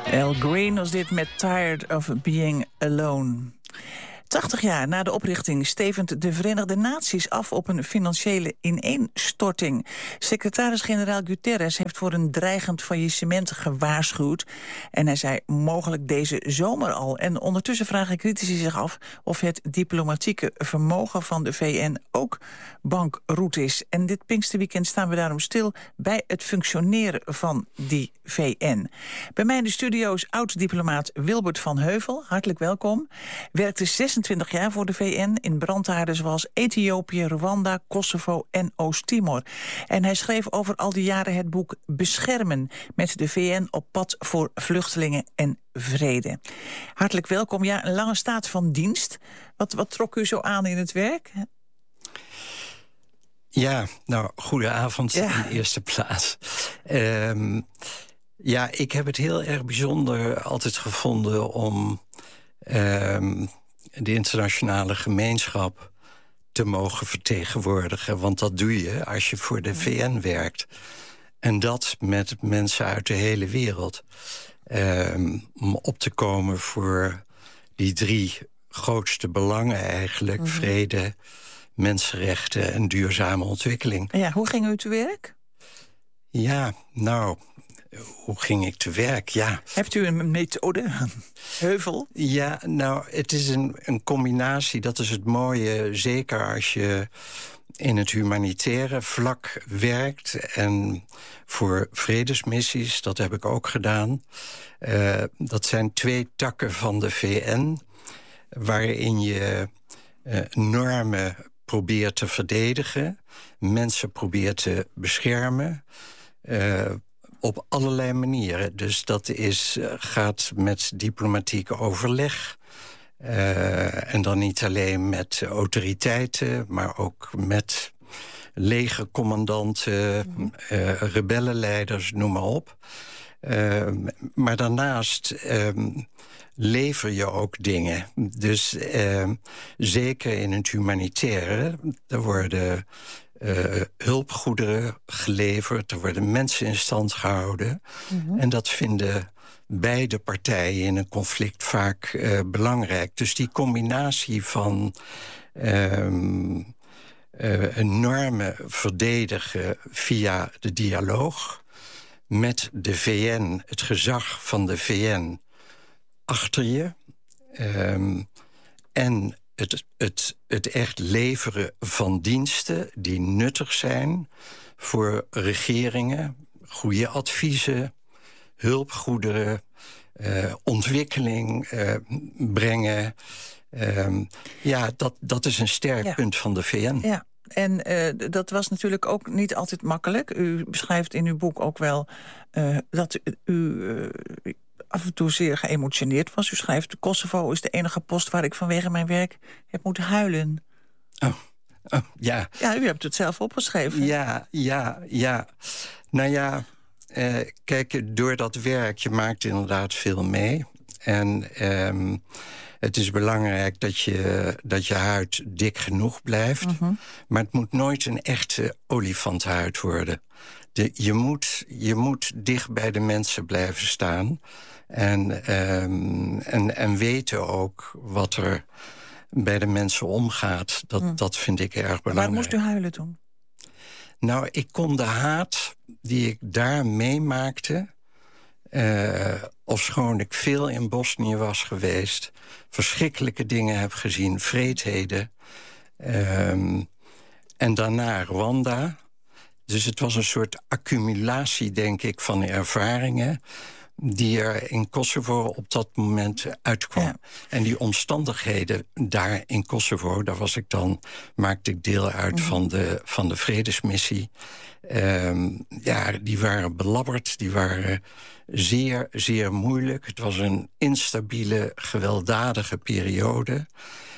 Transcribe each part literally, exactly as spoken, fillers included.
Al Green was dit met Tired of Being Alone. tachtig jaar na de oprichting stevend de Verenigde Naties af op een financiële ineenstorting. Secretaris-generaal Guterres heeft voor een dreigend faillissement gewaarschuwd. En hij zei mogelijk deze zomer al. En ondertussen vragen critici zich af of het diplomatieke vermogen van de V N ook bankroet is. En dit Pinksterweekend staan we daarom stil bij het functioneren van die V N. Bij mij in de studio is oud-diplomaat Wilbert van Heuvel. Hartelijk welkom. Werkte zesentwintig jaar voor de V N in brandhaarden zoals Ethiopië, Rwanda, Kosovo en Oost-Timor. En hij schreef over al die jaren het boek Beschermen, met de V N op pad voor vluchtelingen en vrede. Hartelijk welkom. Ja, een lange staat van dienst. Wat, wat trok u zo aan in het werk? Ja, nou, goedenavond ja. in de eerste plaats. Um, ja, ik heb het heel erg bijzonder altijd gevonden om um, de internationale gemeenschap te mogen vertegenwoordigen. Want dat doe je als je voor de V N werkt. En dat met mensen uit de hele wereld. Um, om op te komen voor die drie grootste belangen eigenlijk. Mm-hmm. Vrede, mensenrechten en duurzame ontwikkeling. Ja, hoe ging u te werk? Ja, nou, hoe ging ik te werk? Ja. Hebt u een methode? Heuvel? Ja, nou, het is een, een combinatie. Dat is het mooie, zeker als je in het humanitaire vlak werkt en voor vredesmissies, dat heb ik ook gedaan. Uh, dat zijn twee takken van de V N, waarin je uh, normen probeert te verdedigen, mensen probeert te beschermen, uh, op allerlei manieren. Dus dat is, uh, gaat met diplomatiek overleg. Uh, en dan niet alleen met autoriteiten, maar ook met legercommandanten, uh, rebellenleiders, noem maar op. Uh, maar daarnaast uh, lever je ook dingen. Dus uh, zeker in het humanitaire, er worden uh, hulpgoederen geleverd, er worden mensen in stand gehouden. Mm-hmm. En dat vinden beide partijen in een conflict vaak uh, belangrijk. Dus die combinatie van um, uh, normen verdedigen via de dialoog, met de V N, het gezag van de V N achter je, um, en het, het, het echt leveren van diensten die nuttig zijn voor regeringen, goede adviezen, hulpgoederen, uh, ontwikkeling uh, brengen. Um, ja, dat, dat is een sterk ja. punt van de V N. Ja. En uh, dat was natuurlijk ook niet altijd makkelijk. U beschrijft in uw boek ook wel uh, dat u uh, af en toe zeer geëmotioneerd was. U schrijft, Kosovo is de enige post waar ik vanwege mijn werk heb moeten huilen. Oh, oh ja. Ja, u hebt het zelf opgeschreven. Ja, ja, ja. Nou ja, uh, kijk, door dat werk, je maakt inderdaad veel mee. En um, het is belangrijk dat je, dat je huid dik genoeg blijft. Mm-hmm. Maar het moet nooit een echte olifantenhuid worden. De, je, moet, je moet dicht bij de mensen blijven staan. En, um, en, en weten ook wat er bij de mensen omgaat. Dat, mm. dat vind ik erg belangrijk. Waar moest u huilen toen? Nou, ik kon de haat die ik daar meemaakte, Uh, ofschoon ik veel in Bosnië was geweest, verschrikkelijke dingen heb gezien, vreedheden. Um, en daarna Rwanda. Dus het was een soort accumulatie, denk ik, van ervaringen die er in Kosovo op dat moment uitkwam. Ja. En die omstandigheden daar in Kosovo, daar was ik dan, maakte ik deel uit mm-hmm. van, de, van de vredesmissie. Um, ja, die waren belabberd, die waren zeer, zeer moeilijk. Het was een instabiele, gewelddadige periode.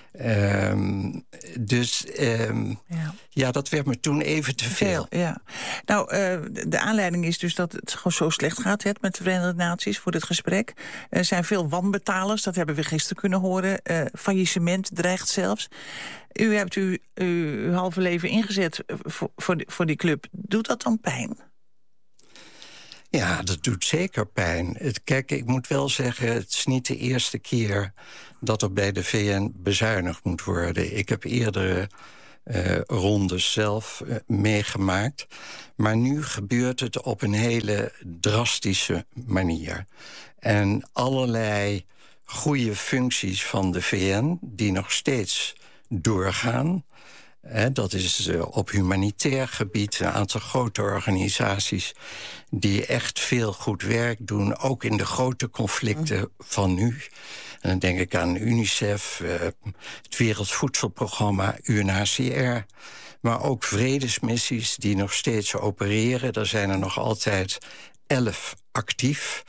Um, dus um, ja. ja, dat werd me toen even te veel. veel ja. Nou, uh, de aanleiding is dus dat het gewoon zo slecht gaat het, met de Verenigde Naties voor dit gesprek. Er zijn veel wanbetalers, dat hebben we gisteren kunnen horen. Uh, faillissement dreigt zelfs. U hebt u, u, uw halve leven ingezet voor, voor, die, voor die club. Doet dat dan pijn? Ja, dat doet zeker pijn. Het, kijk, ik moet wel zeggen, het is niet de eerste keer dat er bij de V N bezuinigd moet worden. Ik heb eerdere uh, rondes zelf uh, meegemaakt. Maar nu gebeurt het op een hele drastische manier. En allerlei goede functies van de V N die nog steeds doorgaan. He, dat is uh, op humanitair gebied een aantal grote organisaties die echt veel goed werk doen, ook in de grote conflicten mm. van nu. En dan denk ik aan UNICEF, uh, het Wereldvoedselprogramma, U N H C R, maar ook vredesmissies die nog steeds opereren. Er zijn er nog altijd elf actief.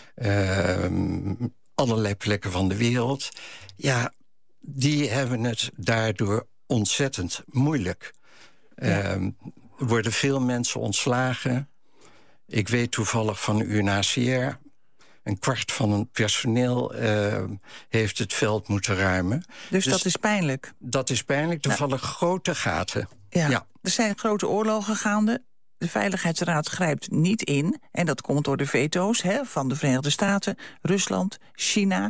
Uh, allerlei plekken van de wereld. Ja, die hebben het daardoor ontzettend moeilijk. Ja. Uh, er worden veel mensen ontslagen. Ik weet toevallig van U N H C R... een kwart van het personeel uh, heeft het veld moeten ruimen. Dus, dus dat is pijnlijk? Dat is pijnlijk. Er ja. vallen grote gaten. Ja. Ja. Er zijn grote oorlogen gaande. De Veiligheidsraad grijpt niet in. En dat komt door de veto's hè, van de Verenigde Staten, Rusland, China.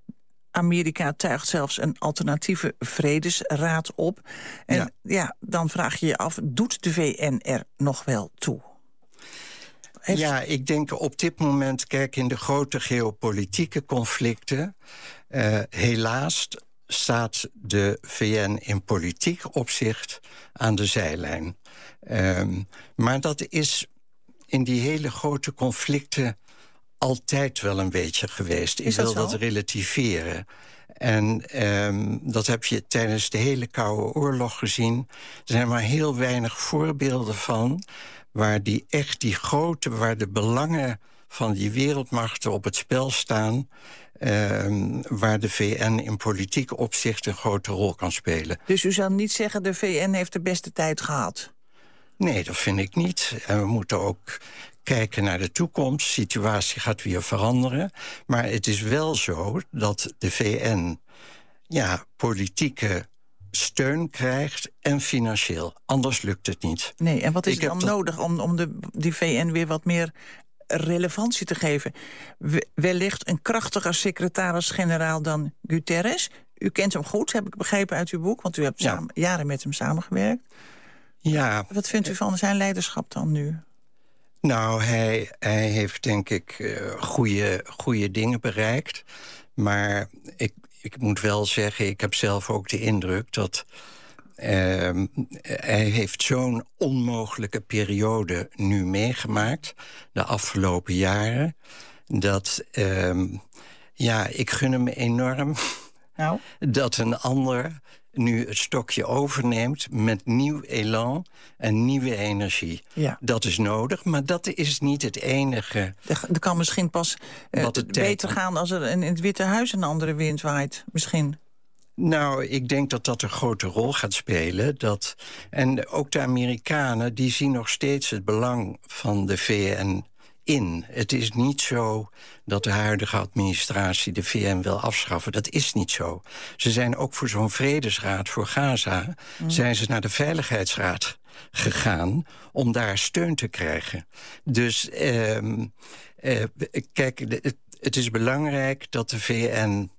Amerika tuigt zelfs een alternatieve vredesraad op. En ja. ja, dan vraag je je af, doet de V N er nog wel toe? Heeft... Ja, ik denk op dit moment, kijk, in de grote geopolitieke conflicten, Uh, helaas staat de V N in politiek opzicht aan de zijlijn. Um, maar dat is in die hele grote conflicten altijd wel een beetje geweest. Ik wil dat relativeren. En um, dat heb je tijdens de hele Koude Oorlog gezien. Er zijn maar heel weinig voorbeelden van waar die echt die grote, waar de belangen van die wereldmachten op het spel staan, Um, waar de V N in politiek opzicht een grote rol kan spelen. Dus u zou niet zeggen, de V N heeft de beste tijd gehad? Nee, dat vind ik niet. En we moeten ook kijken naar de toekomst. De situatie gaat weer veranderen. Maar het is wel zo dat de V N ja, politieke steun krijgt en financieel. Anders lukt het niet. Nee, en wat is ik er dan nodig om, om de, die V N weer wat meer relevantie te geven? Wellicht een krachtiger secretaris-generaal dan Guterres. U kent hem goed, heb ik begrepen uit uw boek, want u hebt ja. samen, jaren met hem samengewerkt. Ja. Wat vindt u van zijn leiderschap dan nu? Nou, hij, hij heeft denk ik uh, goede, goede dingen bereikt. Maar ik, ik moet wel zeggen, ik heb zelf ook de indruk dat Uh, hij heeft zo'n onmogelijke periode nu meegemaakt, de afgelopen jaren, dat uh, ja, ik gun hem enorm nou? dat een ander nu het stokje overneemt met nieuw elan en nieuwe energie. Ja. Dat is nodig, maar dat is niet het enige. Er kan misschien pas uh, wat het beter tijd... gaan als er in het Witte Huis een andere wind waait, misschien. Nou, ik denk dat dat een grote rol gaat spelen. Dat, en ook de Amerikanen, die zien nog steeds het belang van de V N in. Het is niet zo dat de huidige administratie de V N wil afschaffen. Dat is niet zo. Ze zijn ook voor zo'n vredesraad voor Gaza, mm. zijn ze naar de Veiligheidsraad gegaan om daar steun te krijgen. Dus uh, uh, kijk, het, het is belangrijk dat de V N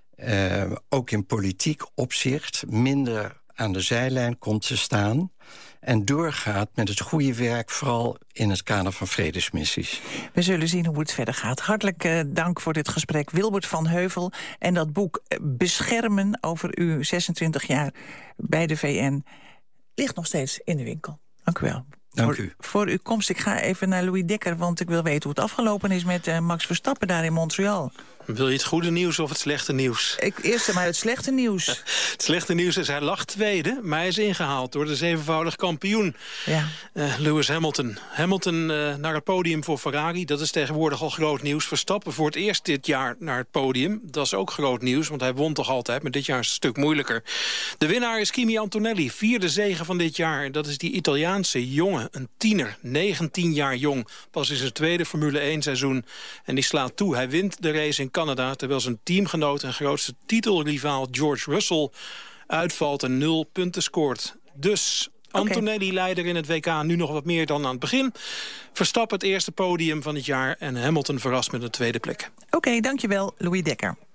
Uh, ook in politiek opzicht minder aan de zijlijn komt te staan en doorgaat met het goede werk, vooral in het kader van vredesmissies. We zullen zien hoe het verder gaat. Hartelijk uh, dank voor dit gesprek, Wilbert van Heuvel. En dat boek Beschermen over uw zesentwintig jaar bij de V N ligt nog steeds in de winkel. Dank u wel. Dank voor, u. Voor uw komst. Ik ga even naar Louis Dekker, want ik wil weten hoe het afgelopen is met uh, Max Verstappen daar in Montreal. Wil je het goede nieuws of het slechte nieuws? Ik, eerst maar het slechte nieuws. Het slechte nieuws is, hij lag tweede, maar hij is ingehaald door de zevenvoudig kampioen. Ja. Uh, Lewis Hamilton. Hamilton uh, naar het podium voor Ferrari, dat is tegenwoordig al groot nieuws. Verstappen voor het eerst dit jaar naar het podium. Dat is ook groot nieuws, want hij won toch altijd, maar dit jaar is het een stuk moeilijker. De winnaar is Kimi Antonelli, vierde zege van dit jaar. Dat is die Italiaanse jongen, een tiener, negentien jaar jong. Pas in zijn tweede Formule één seizoen. En die slaat toe. Hij wint de race in Canada, terwijl zijn teamgenoot en grootste titelrivaal George Russell uitvalt en nul punten scoort. Dus Antonelli okay. leider in het W K, nu nog wat meer dan aan het begin. Verstappen het eerste podium van het jaar en Hamilton verrast met een tweede plek. Oké, okay, dankjewel, Louis Dekker.